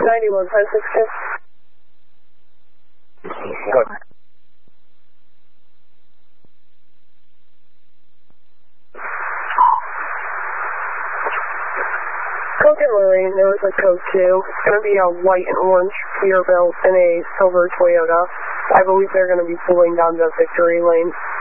91, 1062. Good. Coke and Lorraine, there was a Coke too. It's going to be a white and orange Peterbilt and a silver Toyota. I believe they're going to be pulling down the Victory Lane.